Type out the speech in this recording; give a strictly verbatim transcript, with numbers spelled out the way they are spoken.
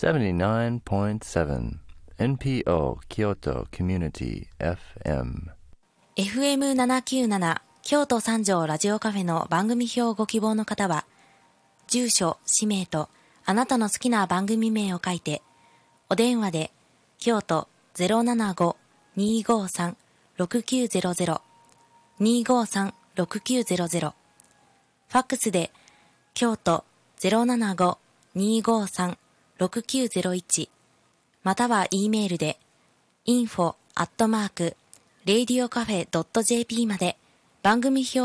seventy-nine point sevenエヌピーオー Kyoto Community エフエムエフエムななきゅうなな 京都三条ラジオカフェの番組表をご希望の方は、住所、氏名とあなたの好きな番組名を書いて、お電話で京都 ゼロななご にーごーさん ろくきゅうゼロゼロ にーごーさん ろくきゅうゼロゼロ、ファックスで京都 ゼロななご にーごーさん ろくきゅうゼロいち、または E メールで インフォ アットマーク レイディオカフェ ドット ジェーピー まで番組表